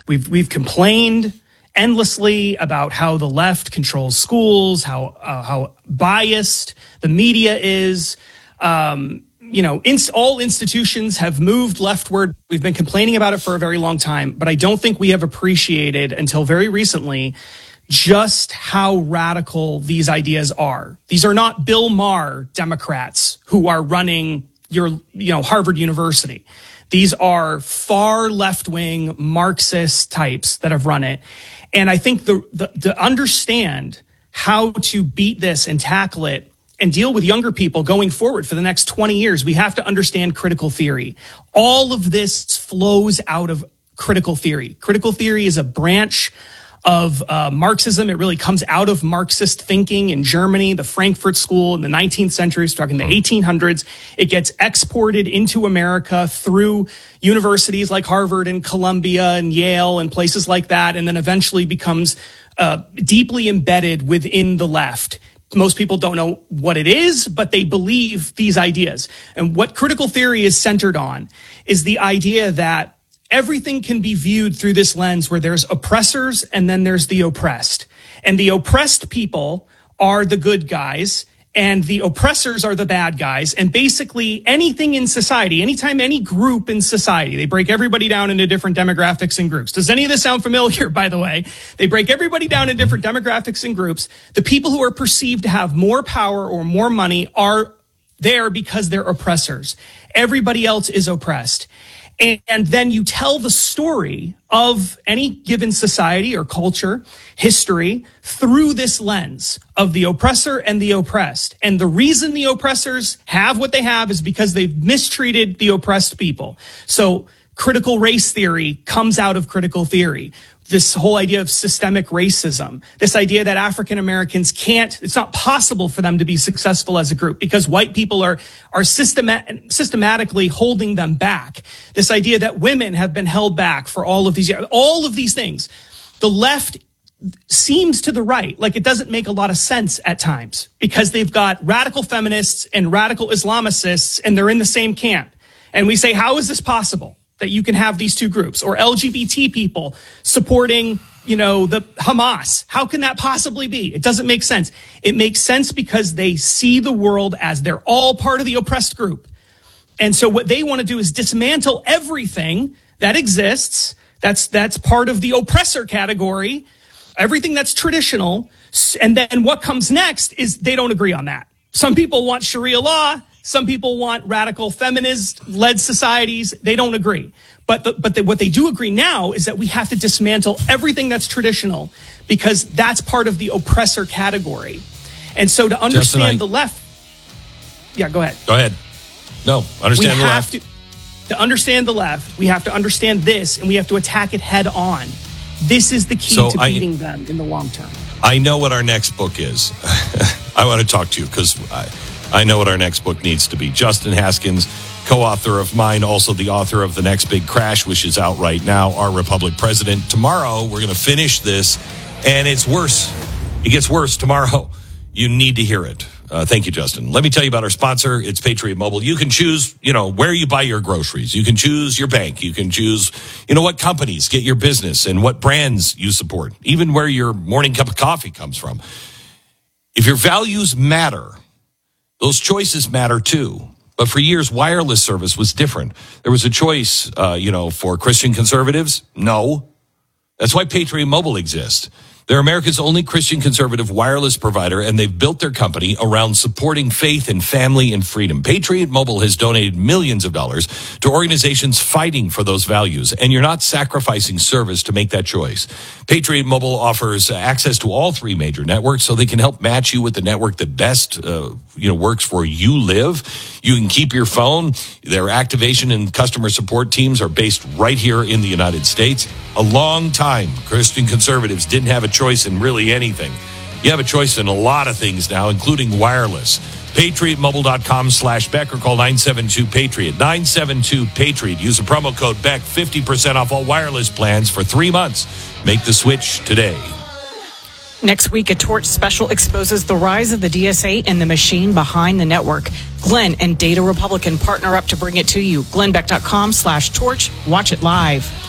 We've complained endlessly about how the left controls schools, how biased the media is. All institutions have moved leftward. We've been complaining about it for a very long time, but I don't think we have appreciated until very recently just how radical these ideas are. These are not Bill Maher Democrats who are running Harvard University. These are far left-wing Marxist types that have run it. And I think to understand how to beat this and tackle it and deal with younger people going forward for the next 20 years, we have to understand critical theory. All of this flows out of critical theory. Critical theory is a branch of Marxism. It really comes out of Marxist thinking in Germany, the Frankfurt School in the 19th century, starting in the 1800s. It gets exported into America through universities like Harvard and Columbia and Yale and places like that, and then eventually becomes deeply embedded within the left. Most people don't know what it is, but they believe these ideas. And what critical theory is centered on is the idea that everything can be viewed through this lens where there's oppressors and then there's the oppressed. And the oppressed people are the good guys and the oppressors are the bad guys. And basically anything in society, anytime any group in society, they break everybody down into different demographics and groups. Does any of this sound familiar, by the way? They break everybody down into different demographics and groups. The people who are perceived to have more power or more money are there because they're oppressors. Everybody else is oppressed. And then you tell the story of any given society or culture, history, through this lens of the oppressor and the oppressed. And the reason the oppressors have what they have is because they've mistreated the oppressed people. So critical race theory comes out of critical theory. This whole idea of systemic racism, this idea that African Americans it's not possible for them to be successful as a group because white people are systematically holding them back. This idea that women have been held back for all of these things. The left seems to the right like it doesn't make a lot of sense at times because they've got radical feminists and radical Islamicists and they're in the same camp. And we say, how is this possible? That you can have these two groups, or LGBT people supporting, the Hamas. How can that possibly be? It doesn't make sense. It makes sense because they see the world as they're all part of the oppressed group. And so what they want to do is dismantle everything that exists. That's part of the oppressor category, everything that's traditional. And then what comes next is they don't agree on that. Some people want Sharia law. Some people want radical feminist-led societies. They don't agree. But what they do agree now is that we have to dismantle everything that's traditional because that's part of the oppressor category. And so to understand the left... Yeah, go ahead. Go ahead. No, understand the left. To understand the left, we have to understand this, and we have to attack it head on. This is the key to beating them in the long term. I know what our next book is. I want to talk to you because... I know what our next book needs to be. Justin Haskins, co-author of mine, also the author of The Next Big Crash, which is out right now, Our Republic President. Tomorrow, we're going to finish this, and it's worse. It gets worse tomorrow. You need to hear it. Thank you, Justin. Let me tell you about our sponsor. It's Patriot Mobile. You can choose, where you buy your groceries. You can choose your bank. You can choose, what companies get your business and what brands you support, even where your morning cup of coffee comes from. If your values matter, those choices matter too. But for years, wireless service was different. There was a choice, for Christian conservatives. No. That's why Patriot Mobile exists. They're America's only Christian conservative wireless provider, and they've built their company around supporting faith and family and freedom. Patriot Mobile has donated millions of dollars to organizations fighting for those values, and you're not sacrificing service to make that choice. Patriot Mobile offers access to all three major networks so they can help match you with the network that best works for you live. You can keep your phone. Their activation and customer support teams are based right here in the United States. A long time, Christian conservatives didn't have a choice in really anything. You have a choice in a lot of things now, including wireless. PatriotMobile.com/Beck or call 972-PATRIOT. 972-PATRIOT. Use the promo code Beck, 50% off all wireless plans for 3 months. Make the switch today. Next week, a Torch special exposes the rise of the DSA and the machine behind the network. Glenn and Data Republican partner up to bring it to you. GlennBeck.com/Torch. Watch it live.